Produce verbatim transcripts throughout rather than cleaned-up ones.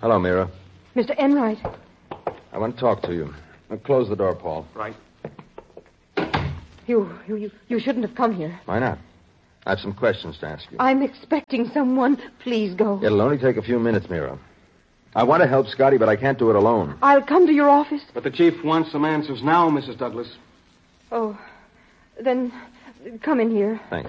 Hello, Mira. Mister Enright. I want to talk to you. Now, close the door, Paul. Right. You, you, you shouldn't have come here. Why not? I have some questions to ask you. I'm expecting someone. Please go. It'll only take a few minutes, Mira. I want to help Scotty, but I can't do it alone. I'll come to your office. But the chief wants some answers now, Missus Douglas. Oh, then come in here. Thanks.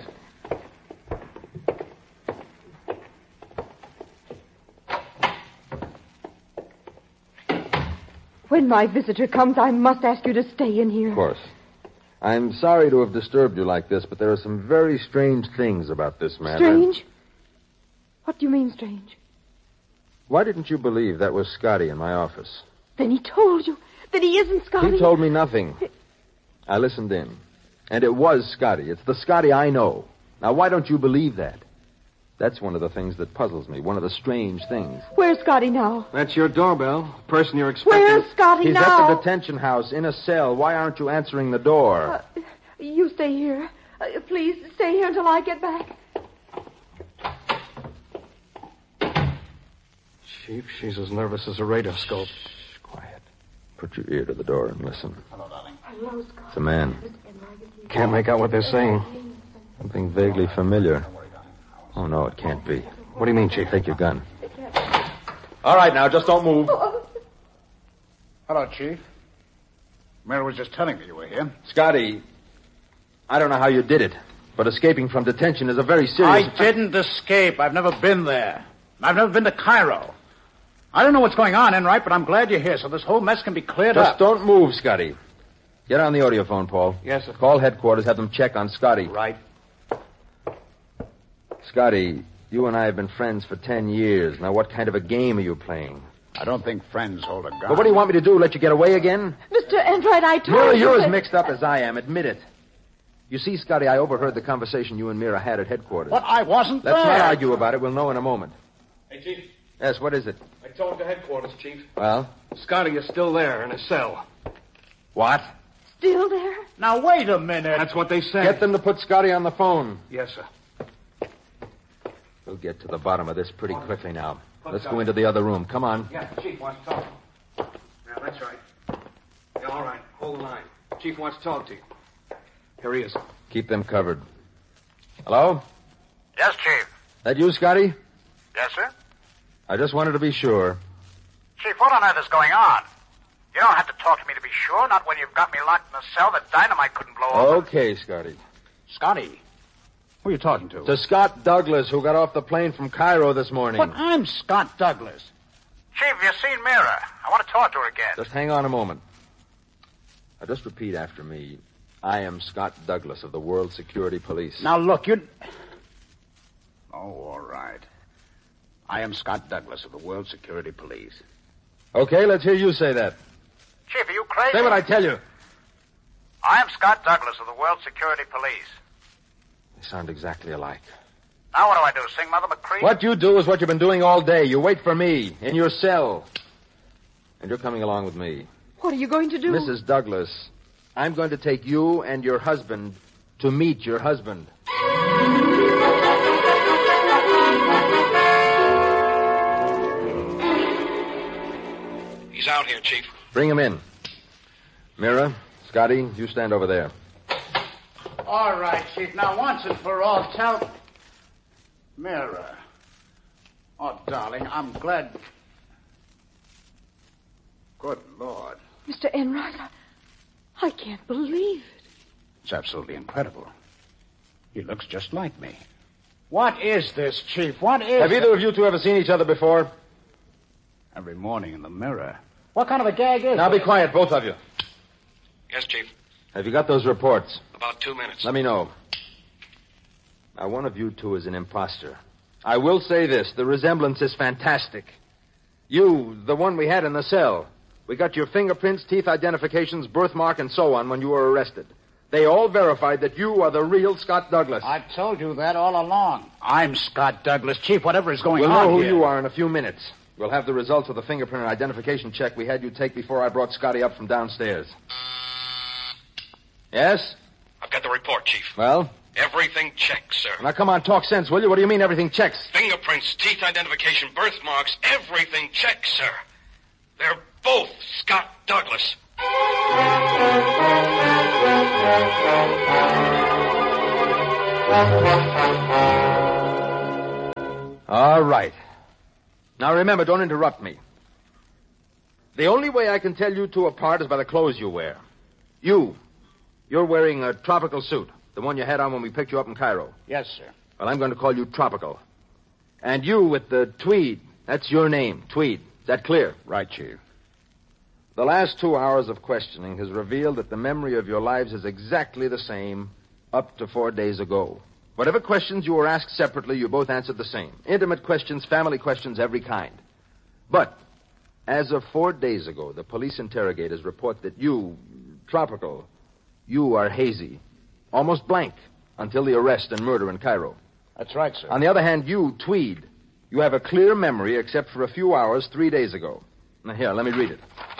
When my visitor comes, I must ask you to stay in here. Of course. I'm sorry to have disturbed you like this, but there are some very strange things about this matter. Strange? What do you mean, strange? Why didn't you believe that was Scotty in my office? Then he told you that he isn't Scotty. He told me nothing. I listened in. And it was Scotty. It's the Scotty I know. Now, why don't you believe that? That's one of the things that puzzles me, one of the strange things. Where's Scotty now? That's your doorbell. The person you're expecting. Where's Scotty He's now? at the detention house, in a cell. Why aren't you answering the door? Uh, you stay here. Uh, please, stay here until I get back. Chief, she's as nervous as a radar scope. Shh, quiet. Put your ear to the door and listen. Hello, darling. Hello, Scotty. It's a man. Can't make out what they're saying. Something vaguely familiar. Oh, no, it can't be. What do you mean, Chief? Take your gun. All right, now, just don't move. Hello, Chief. Mary was just telling me you were here. Scotty, I don't know how you did it, but escaping from detention is a very serious... I didn't escape. I've never been there. I've never been to Cairo. I don't know what's going on, Enright, but I'm glad you're here so this whole mess can be cleared Just up. don't move, Scotty. Get on the audiophone, Paul. Yes, sir. Call headquarters, have them check on Scotty. Right. Scotty, you and I have been friends for ten years. Now, what kind of a game are you playing? I don't think friends hold a gun. But what do you want me to do, let you get away again? Mister Enright, I told Mira, you you're that... as mixed up as I am. Admit it. You see, Scotty, I overheard the conversation you and Mira had at headquarters. But I wasn't Let's there. not argue about it. We'll know in a moment. Hey, Chief. Yes, what is it? I told the headquarters, Chief. Well? Scotty is still there in a cell. What? Still there? Now, wait a minute. That's what they said. Get them to put Scotty on the phone. Yes, sir. We'll get to the bottom of this pretty quickly now. Put Let's go Scotty. into the other room. Come on. Yeah, the Chief wants to talk. Yeah, that's right. Yeah, all right. Hold the line. Chief wants to talk to you. Here he is. Keep them covered. Hello? Yes, Chief. That you, Scotty? Yes, sir? I just wanted to be sure. Chief, what on earth is going on? You don't have to talk to me to be sure, not when you've got me locked in a cell that dynamite couldn't blow open. Okay, Scotty. Scotty. Who are you talking to? To Scott Douglas, who got off the plane from Cairo this morning. But I'm Scott Douglas. Chief, you seen Mira? I want to talk to her again. Just hang on a moment. Now, just repeat after me. I am Scott Douglas of the World Security Police. Now, look, you... Oh, all right. I am Scott Douglas of the World Security Police. Okay, let's hear you say that. Chief, are you crazy? Say what I tell you. I am Scott Douglas of the World Security Police. They sound exactly alike. Now what do I do, sing Mother McCree? What you do is what you've been doing all day. You wait for me in your cell. And you're coming along with me. What are you going to do? Missus Douglas, I'm going to take you and your husband to meet your husband. He's out here, Chief. Bring him in. Mira, Scotty, you stand over there. All right, Chief. Now, once and for all, tell... Mira. Oh, darling, I'm glad... Good Lord. Mister Enright, I, I can't believe it. It's absolutely incredible. He looks just like me. What is this, Chief? What is... Have either of you two ever seen each other before? Every morning in the mirror. What kind of a gag is Now this? be quiet, both of you. Yes, Chief. Have you got those reports? About two minutes. Let me know. Now, one of you two is an imposter. I will say this. The resemblance is fantastic. You, the one we had in the cell. We got your fingerprints, teeth identifications, birthmark, and so on when you were arrested. They all verified that you are the real Scott Douglas. I've told you that all along. I'm Scott Douglas. Chief, whatever is going We'll on know who here. you are in a few minutes. We'll have the results of the fingerprint and identification check we had you take before I brought Scotty up from downstairs. Yes? I've got the report, Chief. Well? Everything checks, sir. Now, come on, talk sense, will you? What do you mean everything checks? Fingerprints, teeth identification, birthmarks, everything checks, sir. They're both Scott Douglas. All right. Now, remember, don't interrupt me. The only way I can tell you two apart is by the clothes you wear. You, you're wearing a tropical suit, the one you had on when we picked you up in Cairo. Yes, sir. Well, I'm going to call you Tropical. And you with the tweed, that's your name, Tweed. Is that clear? Right, Chief. The last two hours of questioning has revealed that the memory of your lives is exactly the same up to four days ago. Whatever questions you were asked separately, you both answered the same. Intimate questions, family questions, every kind. But as of four days ago, the police interrogators report that you, Tropical, you are hazy, almost blank, until the arrest and murder in Cairo. That's right, sir. On the other hand, you, Tweed, you have a clear memory except for a few hours three days ago. Now, here, let me read it.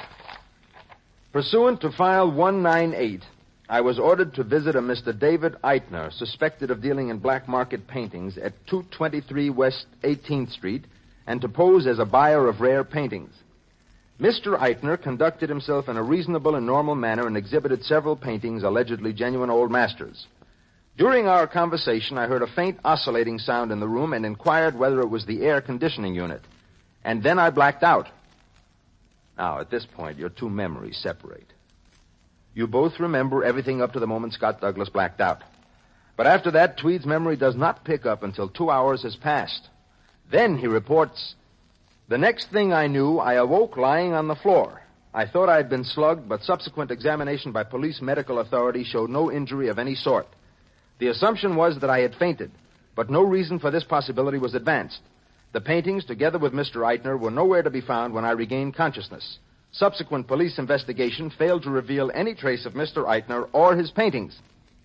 Pursuant to file one ninety-eight, I was ordered to visit a Mister David Eitner, suspected of dealing in black market paintings at two twenty-three West eighteenth Street, and to pose as a buyer of rare paintings. Mister Eitner conducted himself in a reasonable and normal manner and exhibited several paintings allegedly genuine old masters. During our conversation, I heard a faint oscillating sound in the room and inquired whether it was the air conditioning unit. And then I blacked out. Now, at this point, your two memories separate. You both remember everything up to the moment Scott Douglas blacked out. But after that, Tweed's memory does not pick up until two hours has passed. Then he reports, the next thing I knew, I awoke lying on the floor. I thought I had been slugged, but subsequent examination by police medical authorities showed no injury of any sort. The assumption was that I had fainted, but no reason for this possibility was advanced. The paintings, together with Mister Eitner, were nowhere to be found when I regained consciousness. Subsequent police investigation failed to reveal any trace of Mister Eitner or his paintings.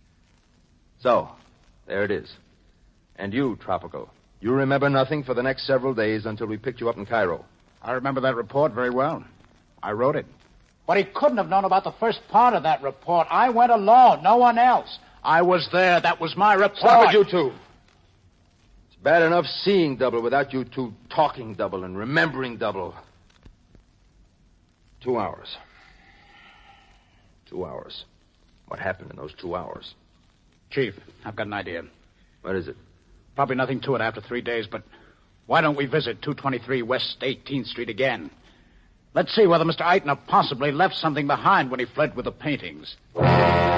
So, there it is. And you, Tropical, you remember nothing for the next several days until we picked you up in Cairo. I remember that report very well. I wrote it. But he couldn't have known about the first part of that report. I went alone, no one else. I was there. That was my report. Stop it, you two. It's bad enough seeing double without you two talking double and remembering double. Two hours. Two hours. What happened in those two hours? Chief, I've got an idea. What is it? Probably nothing to it after three days, but why don't we visit two twenty-three West eighteenth Street again? Let's see whether Mister Eitner possibly left something behind when he fled with the paintings.